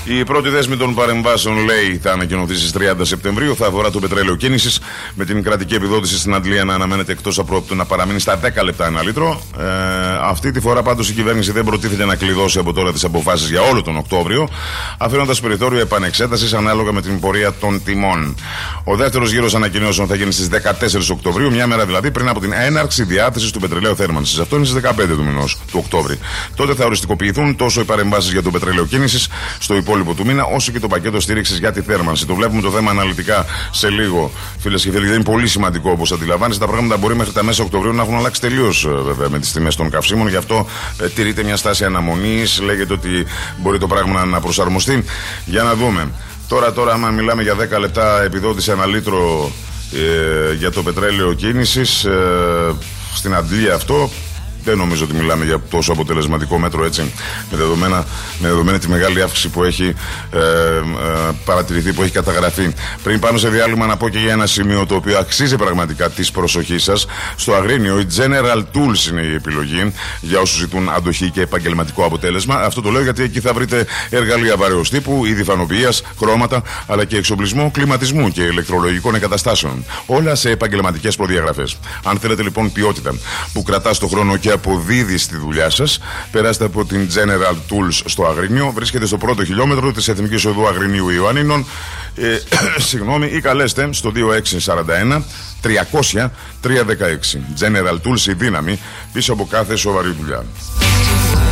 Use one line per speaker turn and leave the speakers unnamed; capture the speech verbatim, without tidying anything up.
Η πρώτη δέσμη των παρεμβάσεων, λέει, θα ανακοινωθεί στις τριάντα Σεπτεμβρίου. Θα αφορά το πετρέλαιο κίνησης, με την κρατική επιδότηση στην Αντλία να αναμένεται εκτός από το να παραμείνει στα δέκα λεπτά ένα λίτρο. Ε, αυτή τη φορά πάντως η κυβέρνηση δεν προτίθεται να κλειδώσει από τώρα τις αποφάσεις για όλο τον Οκτώβριο, αφήνοντας περιθώριο επανεξέτασης ανάλογα με την πορεία των τιμών. Ο δεύτερος γύρος ανακοινώσεων θα γίνει στις δεκατέσσερις Οκτωβρίου, μια μέρα δηλαδή πριν από την έναρξη διάθεσης του πετρελαίου θέρμανσης. Αυτό είναι στις δεκαπέντε του μηνός του Οκτώβρη. Τότε θα οριστικοποιηθούν τόσο οι παρεμβάσεις για το πετρέλαιο κίνησης στο υπόλοιπο του μήνα, όσο και το πακέτο στήριξης για τη θέρμανση. Το βλέπουμε το θέμα αναλυτικά σε λίγο, φίλες και φίλοι. Δεν είναι πολύ σημαντικό, όπως αντιλαμβάνεστε. Τα πράγματα μπορεί μέχρι τα μέσα Οκτωβρίου να έχουν αλλάξει τελείως, βέβαια, με τις τιμές των καυσίμων. Γι' αυτό ε, τηρείται μια στάση αναμονής. Λέγεται ότι μπορεί το πράγμα να προσαρμοστεί. Για να δούμε. Τώρα, τώρα, άμα μιλάμε για δέκα λεπτά επιδότηση ένα λίτρο ε, για το πετρέλαιο κίνησης ε, στην Αντλία, αυτό δεν νομίζω ότι μιλάμε για τόσο αποτελεσματικό μέτρο, έτσι, με, δεδομένα, με δεδομένη τη μεγάλη αύξηση που έχει ε, ε, παρατηρηθεί, που έχει καταγραφεί. Πριν πάμε σε διάλειμμα, να πω και για ένα σημείο το οποίο αξίζει πραγματικά της προσοχής σας. Στο Αγρίνιο, η General Tools είναι η επιλογή για όσους ζητούν αντοχή και επαγγελματικό αποτέλεσμα. Αυτό το λέω γιατί εκεί θα βρείτε εργαλεία βαρέως τύπου, είδη φανοποιίας, χρώματα, αλλά και εξοπλισμό κλιματισμού και ηλεκτρολογικών εγκαταστάσεων. Όλα σε επαγγελματικές προδιαγραφές. Αν θέλετε λοιπόν ποιότητα που κρατά στο χρόνο και αποδίδει στη δουλειά σας, περάστε από την General Tools στο Αγρίνιο. Βρίσκεται στο πρώτο χιλιόμετρο της Εθνικής Οδού Αγρινίου Ιωαννίνων. Ε, συγγνώμη, ή καλέστε στο δύο έξι τέσσερα ένα τριακόσια τριακόσια δεκαέξι. General Tools, η δύναμη πίσω από κάθε σοβαρή δουλειά.